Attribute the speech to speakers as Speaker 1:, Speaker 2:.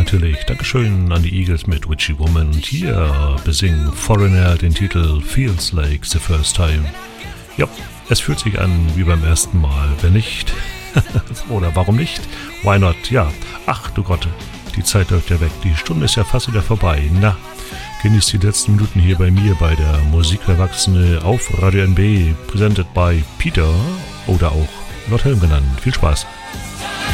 Speaker 1: natürlich. Dankeschön an die Eagles mit Witchy Woman. Und hier besingen Foreigner den Titel Feels Like the First Time. Ja, es fühlt sich an wie beim ersten Mal. Wenn nicht, oder warum nicht? Why not? Ja, ach du Gott, die Zeit läuft ja weg. Die Stunde ist ja fast wieder vorbei. Na, genießt die letzten Minuten hier bei mir bei der Musik für Erwachsene auf Radio NB, presented by Peter oder auch Lord Helm genannt. Viel Spaß!